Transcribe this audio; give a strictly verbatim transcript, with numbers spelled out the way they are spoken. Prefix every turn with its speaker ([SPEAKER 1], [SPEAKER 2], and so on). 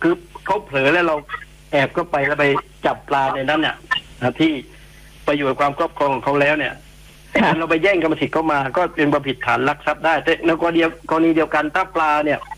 [SPEAKER 1] คือเขาเผลอแล้วเราแอบเข้าไปแล้วไปจับปลาในนั้นเนี่ยที่ไปอยู่ในความครอบครองของเขาแล้วเนี่ยเราไปแย่งกรรมสิทธิ์เขามาก็เป็นความผิดฐานลักทรัพย์ได้แต่ในกรณีกรณีเดียวกันถ้าปลาเนี่ย